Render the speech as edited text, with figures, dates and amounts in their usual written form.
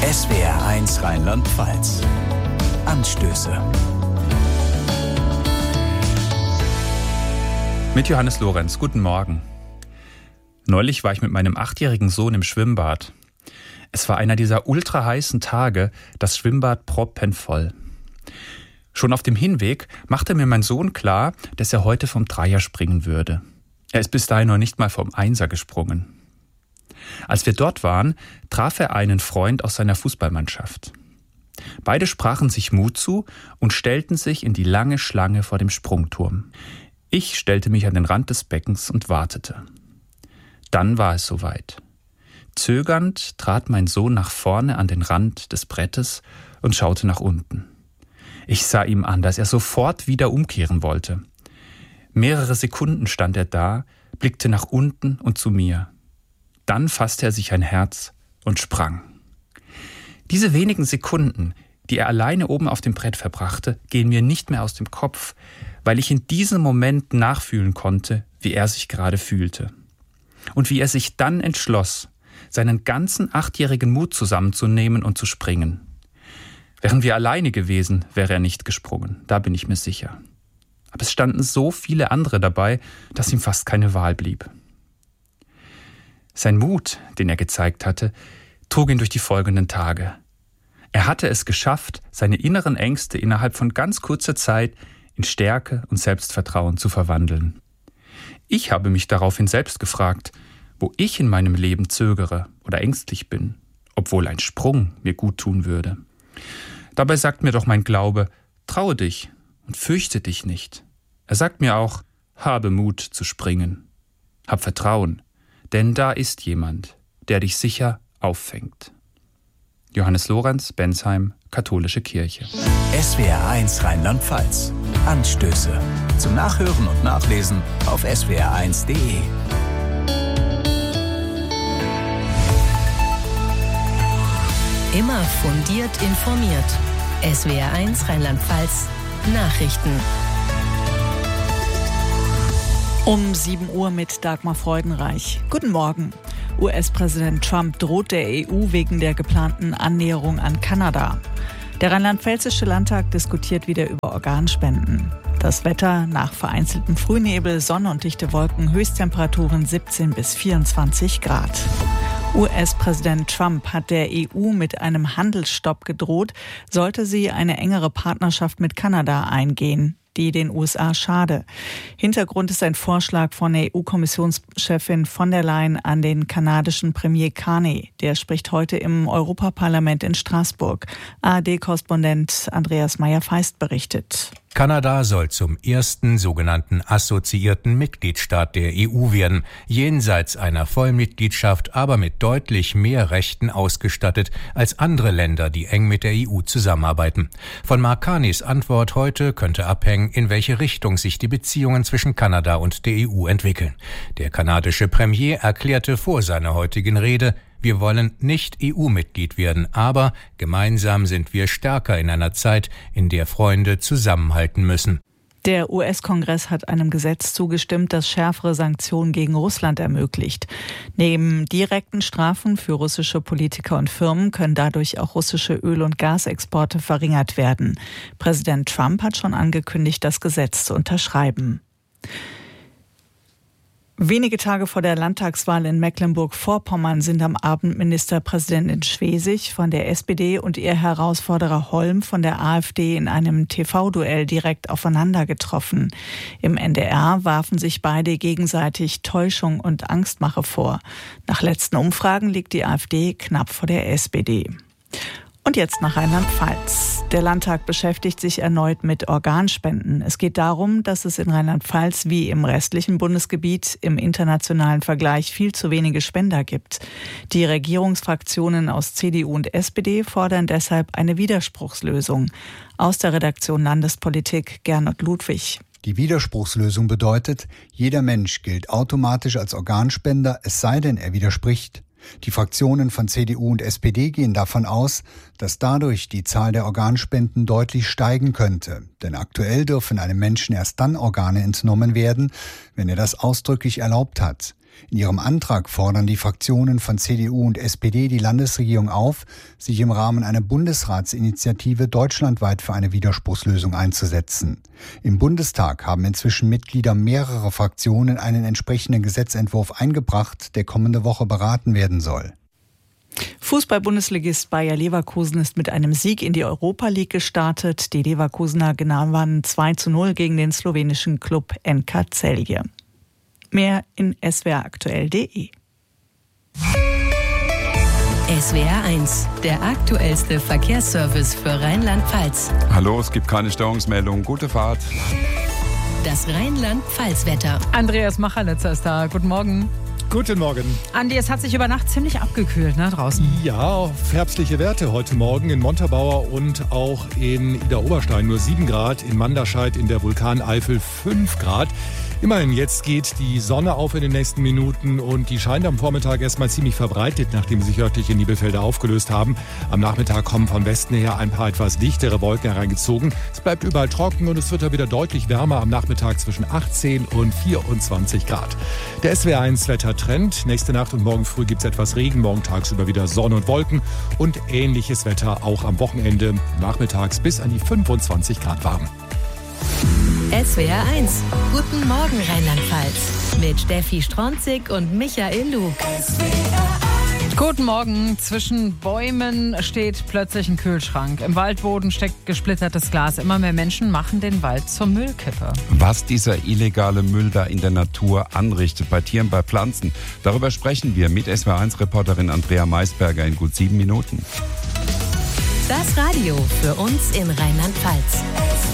SWR1 Rheinland-Pfalz. Anstöße. Mit Johannes Lorenz, guten Morgen. Neulich war ich mit meinem 8-jährigen Sohn im Schwimmbad. Es war einer dieser ultraheißen Tage, das Schwimmbad proppenvoll. Schon auf dem Hinweg machte mir mein Sohn klar, dass er heute vom Dreier springen würde. Er ist bis dahin noch nicht mal vom Einser gesprungen. Als wir dort waren, traf er einen Freund aus seiner Fußballmannschaft. Beide sprachen sich Mut zu und stellten sich in die lange Schlange vor dem Sprungturm. Ich stellte mich an den Rand des Beckens und wartete. Dann war es soweit. Zögernd trat mein Sohn nach vorne an den Rand des Brettes und schaute nach unten. Ich sah ihm an, dass er sofort wieder umkehren wollte. Mehrere Sekunden stand er da, blickte nach unten und zu mir. Dann fasste er sich ein Herz und sprang. Diese wenigen Sekunden, die er alleine oben auf dem Brett verbrachte, gehen mir nicht mehr aus dem Kopf, weil ich in diesem Moment nachfühlen konnte, wie er sich gerade fühlte. Und wie er sich dann entschloss, seinen ganzen 8-jährigen Mut zusammenzunehmen und zu springen. Wären wir alleine gewesen, wäre er nicht gesprungen, da bin ich mir sicher. Aber es standen so viele andere dabei, dass ihm fast keine Wahl blieb. Sein Mut, den er gezeigt hatte, trug ihn durch die folgenden Tage. Er hatte es geschafft, seine inneren Ängste innerhalb von ganz kurzer Zeit in Stärke und Selbstvertrauen zu verwandeln. Ich habe mich daraufhin selbst gefragt, wo ich in meinem Leben zögere oder ängstlich bin, obwohl ein Sprung mir gut tun würde. Dabei sagt mir doch mein Glaube, traue dich und fürchte dich nicht. Er sagt mir auch, habe Mut zu springen. Hab Vertrauen, denn da ist jemand, der dich sicher auffängt. Johannes Lorenz, Bensheim, Katholische Kirche. SWR1 Rheinland-Pfalz. Anstöße. Zum Nachhören und Nachlesen auf swr1.de. Immer fundiert informiert. SWR1 Rheinland-Pfalz. Nachrichten. Um 7 Uhr mit Dagmar Freudenreich. Guten Morgen. US-Präsident Trump droht der EU wegen der geplanten Annäherung an Kanada. Der rheinland-pfälzische Landtag diskutiert wieder über Organspenden. Das Wetter nach vereinzeltem Frühnebel, Sonne und dichte Wolken, Höchsttemperaturen 17 bis 24 Grad. US-Präsident Trump hat der EU mit einem Handelsstopp gedroht, sollte sie eine engere Partnerschaft mit Kanada eingehen, die den USA schade. Hintergrund ist ein Vorschlag von der EU-Kommissionschefin von der Leyen an den kanadischen Premier Carney. Der spricht heute im Europaparlament in Straßburg. ARD-Korrespondent Andreas Meyer-Feist berichtet. Kanada soll zum ersten sogenannten assoziierten Mitgliedstaat der EU werden, jenseits einer Vollmitgliedschaft, aber mit deutlich mehr Rechten ausgestattet als andere Länder, die eng mit der EU zusammenarbeiten. Von Mark Carneys Antwort heute könnte abhängen, in welche Richtung sich die Beziehungen zwischen Kanada und der EU entwickeln. Der kanadische Premier erklärte vor seiner heutigen Rede, wir wollen nicht EU-Mitglied werden, aber gemeinsam sind wir stärker in einer Zeit, in der Freunde zusammenhalten müssen. Der US-Kongress hat einem Gesetz zugestimmt, das schärfere Sanktionen gegen Russland ermöglicht. Neben direkten Strafen für russische Politiker und Firmen können dadurch auch russische Öl- und Gasexporte verringert werden. Präsident Trump hat schon angekündigt, das Gesetz zu unterschreiben. Wenige Tage vor der Landtagswahl in Mecklenburg-Vorpommern sind am Abend Ministerpräsidentin Schwesig von der SPD und ihr Herausforderer Holm von der AfD in einem TV-Duell direkt aufeinander getroffen. Im NDR warfen sich beide gegenseitig Täuschung und Angstmache vor. Nach letzten Umfragen liegt die AfD knapp vor der SPD. Und jetzt nach Rheinland-Pfalz. Der Landtag beschäftigt sich erneut mit Organspenden. Es geht darum, dass es in Rheinland-Pfalz wie im restlichen Bundesgebiet im internationalen Vergleich viel zu wenige Spender gibt. Die Regierungsfraktionen aus CDU und SPD fordern deshalb eine Widerspruchslösung. Aus der Redaktion Landespolitik Gernot Ludwig. Die Widerspruchslösung bedeutet, jeder Mensch gilt automatisch als Organspender, es sei denn, er widerspricht. Die Fraktionen von CDU und SPD gehen davon aus, dass dadurch die Zahl der Organspenden deutlich steigen könnte. Denn aktuell dürfen einem Menschen erst dann Organe entnommen werden, wenn er das ausdrücklich erlaubt hat. In ihrem Antrag fordern die Fraktionen von CDU und SPD die Landesregierung auf, sich im Rahmen einer Bundesratsinitiative deutschlandweit für eine Widerspruchslösung einzusetzen. Im Bundestag haben inzwischen Mitglieder mehrerer Fraktionen einen entsprechenden Gesetzentwurf eingebracht, der kommende Woche beraten werden soll. Fußball-Bundesligist Bayer Leverkusen ist mit einem Sieg in die Europa League gestartet. Die Leverkusener gewannen 2:0 gegen den slowenischen Klub NK Celje. Mehr in swraktuell.de. SWR 1, der aktuellste Verkehrsservice für Rheinland-Pfalz. Hallo, es gibt keine Störungsmeldung. Gute Fahrt. Das Rheinland-Pfalz-Wetter. Andreas Machanitzer ist da. Guten Morgen. Guten Morgen. Andi, es hat sich über Nacht ziemlich abgekühlt, ne, draußen. Ja, auf herbstliche Werte heute Morgen in Montabaur und auch in Idar-Oberstein nur 7 Grad, in Manderscheid in der Vulkaneifel 5 Grad. Immerhin, jetzt geht die Sonne auf in den nächsten Minuten und die scheint am Vormittag erstmal ziemlich verbreitet, nachdem sich örtliche Nebelfelder aufgelöst haben. Am Nachmittag kommen von Westen her ein paar etwas dichtere Wolken hereingezogen. Es bleibt überall trocken und es wird dann wieder deutlich wärmer am Nachmittag zwischen 18 und 24 Grad. Der SWR 1 Wettertrend. Nächste Nacht und morgen früh gibt es etwas Regen, morgen tagsüber wieder Sonne und Wolken und ähnliches Wetter auch am Wochenende. Nachmittags bis an die 25 Grad warm. SWR 1, guten Morgen Rheinland-Pfalz. Mit Steffi Stronzig und Michael Lug. Guten Morgen. Zwischen Bäumen steht plötzlich ein Kühlschrank. Im Waldboden steckt gesplittertes Glas. Immer mehr Menschen machen den Wald zur Müllkippe. Was dieser illegale Müll da in der Natur anrichtet, bei Tieren, bei Pflanzen, darüber sprechen wir mit SWR1-Reporterin Andrea Maisberger in gut 7 Minuten. Das Radio für uns in Rheinland-Pfalz.